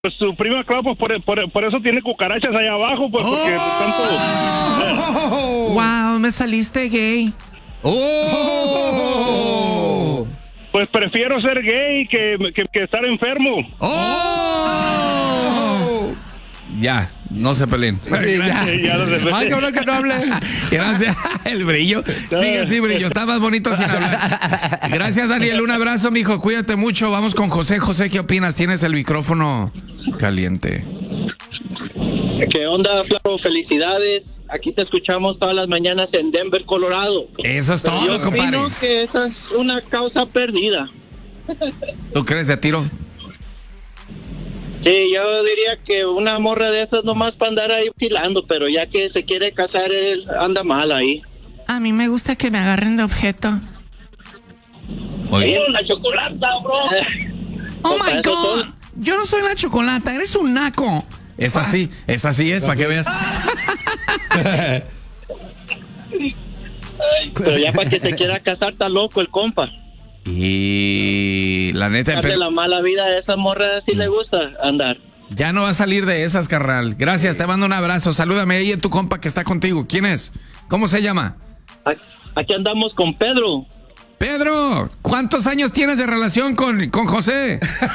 Pues su prima Clau, pues por eso tiene cucarachas allá abajo, pues porque tanto... Wow, me saliste gay. Pues prefiero ser gay que estar enfermo. Ya, no se peleen. Ya no se peleen. Ay, qué bueno que no hable. Gracias, el brillo. Sigue así, brillo. Está más bonito sin hablar. Gracias, Daniel. Un abrazo, mijo. Cuídate mucho. Vamos con José. José, ¿qué opinas? Tienes el micrófono caliente. ¿Qué onda, Flaro? Felicidades. Aquí te escuchamos todas las mañanas en Denver, Colorado. Eso es todo, Yo compadre. opino que esa es una causa perdida. ¿Tú crees de tiro? Sí, yo diría que una morra de esas nomás para andar ahí filando, pero ya que se quiere casar, él anda mal ahí. A mí me gusta que me agarren de objeto. Oye. La chocolata, bro. Oh Pues my eso God. son. Yo no soy la chocolata, eres un naco. Es así es, para que veas. Pero ya para que se quiera casar, está loco el compa. Y la neta, Darle la mala vida a esa morra, sí le gusta andar. ya no va a salir de esas, carnal. Gracias, te mando un abrazo. Salúdame ahí en tu compa que está contigo. ¿Quién es? ¿Cómo se llama? Aquí andamos con Pedro. Pedro, ¿cuántos años tienes de relación con José?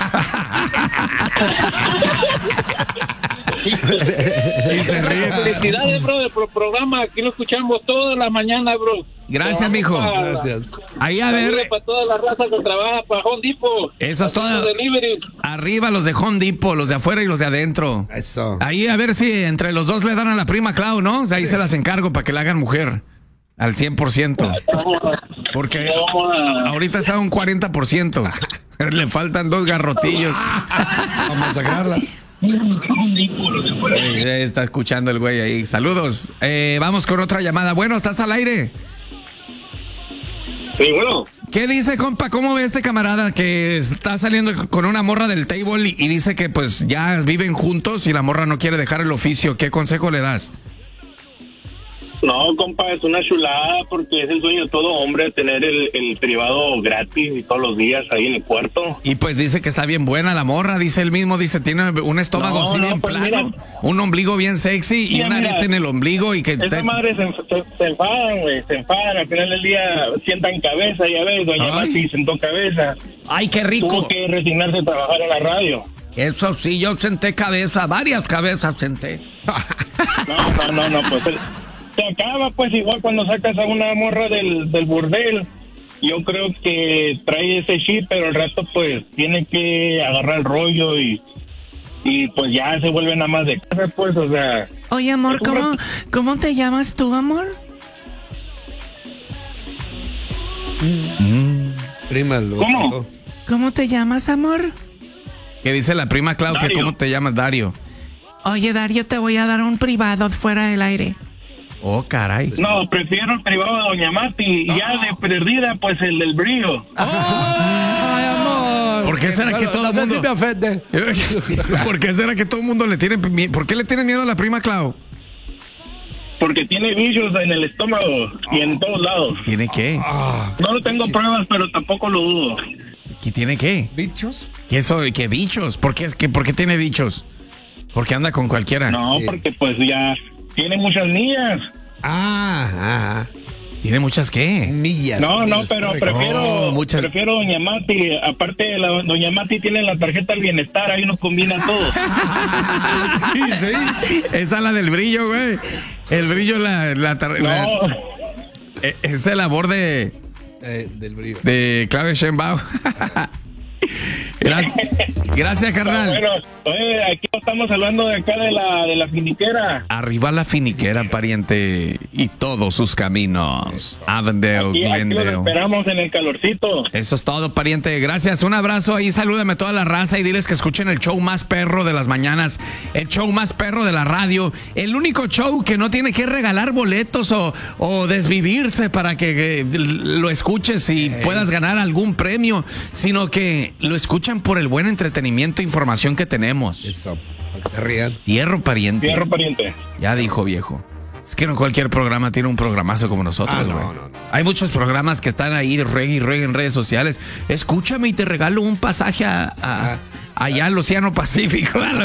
Y se ríe. Felicidades, bro, del programa. Aquí lo escuchamos todas las mañanas, bro. Gracias, mijo. Gracias. Ahí a ver. Para toda la raza que trabaja para Home Depot. Eso es todo. Delivery. Arriba los de Home Depot, los de afuera y los de adentro. Eso. Ahí a ver si entre los dos le dan a la prima Clau, ¿no? O sea, ahí se las encargo para que la hagan mujer. Al 100%. Porque ahorita está un 40%. Le faltan 2 garrotillos. A masacrarla. Está escuchando el güey ahí. Saludos. Vamos con otra llamada. Bueno, ¿estás al aire? Sí, bueno. ¿Qué dice, compa? ¿Cómo ve este camarada que está saliendo con una morra del table y dice que pues ya viven juntos y la morra no quiere dejar el oficio? ¿Qué consejo le das? No, compa, es una chulada porque es el sueño de todo hombre tener el privado gratis y todos los días ahí en el cuarto. Y pues dice que está bien buena la morra, dice él mismo, dice tiene un estómago así bien pues plano, mira, un ombligo bien sexy y un arete en el ombligo y que... Esa madre se enfadan, güey, se enfadan, al final del día sientan cabeza, ya ves, doña Mati sentó cabeza. ¡Ay, qué rico! Tuvo que resignarse a trabajar en la radio. Eso sí, yo senté cabeza, varias cabezas senté. No, pues se acaba pues igual cuando sacas a una morra del burdel. Yo creo que trae ese chip, pero el resto pues tiene que agarrar el rollo y pues ya se vuelve nada más de casa, pues, o sea... Oye, amor, ¿cómo te llamas tú, amor? Prima, lo ¿Cómo? sacó. ¿Cómo te llamas, amor? ¿Qué dice la prima Clau? Que Dario. ¿Cómo te llamas, Dario? Oye, Dario, te voy a dar un privado fuera del aire. Oh, caray. No, prefiero el privado de doña Mati y ya de perdida pues el del brillo. Ay, amor. ¿Por qué será que todo el mundo... me ofende. ¿Por qué será que todo el mundo le tiene miedo? ¿Por qué le tiene miedo a la prima Clau? Porque tiene bichos en el estómago y en todos lados. ¿Tiene qué? No lo tengo pruebas, pero tampoco lo dudo. ¿Qué tiene qué? ¿Bichos? ¿Qué bichos? ¿Por qué tiene bichos? Porque anda con cualquiera. No, Sí. porque pues ya tiene muchas niñas. ¿Tiene muchas qué? Millas. No, millas, pero correcto. prefiero doña Mati. Aparte, doña Mati tiene la tarjeta del bienestar, ahí nos combina todo. Sí. Esa es la del brillo, güey. El brillo, No, es el labor de Claudia Sheinbaum. Gracias, carnal. bueno, aquí estamos hablando de acá de la finiquera. Arriba la finiquera, pariente, y todos sus caminos. Avondale, Aquí los Glendale. esperamos en el calorcito. Eso es todo, pariente. Gracias. Un abrazo ahí. Salúdame a toda la raza y diles que escuchen el show más perro de las mañanas. El show más perro de la radio. El único show que no tiene que regalar boletos o desvivirse para que lo escuches y puedas ganar algún premio, sino que lo escuchan por el buen entretenimiento e información que tenemos. Eso, para que se rían. Fierro, pariente. Fierro, pariente. Ya dijo, viejo. Es que no cualquier programa tiene un programazo como nosotros, güey. No. Hay muchos programas que están ahí de reggae y reggae en redes sociales. Escúchame y te regalo un pasaje a allá al Océano Pacífico.